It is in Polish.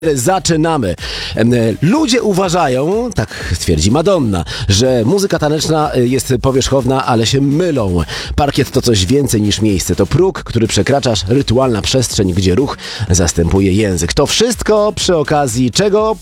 Zaczynamy. Ludzie uważają, tak twierdzi Madonna, że muzyka taneczna jest powierzchowna, ale się mylą. Parkiet to coś więcej niż miejsce. To próg, który przekraczasz, rytualna przestrzeń, gdzie ruch zastępuje język. To wszystko przy okazji czego?